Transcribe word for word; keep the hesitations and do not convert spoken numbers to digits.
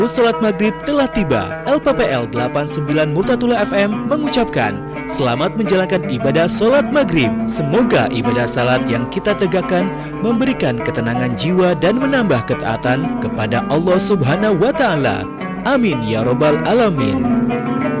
Salat maghrib telah tiba. L P P L delapan puluh sembilan Murtatullah F M mengucapkan selamat menjalankan ibadah salat maghrib. Semoga ibadah salat yang kita tegakkan memberikan ketenangan jiwa dan menambah ketaatan kepada Allah Subhanahu wa Ta'ala. Amin ya Rabbal Alamin.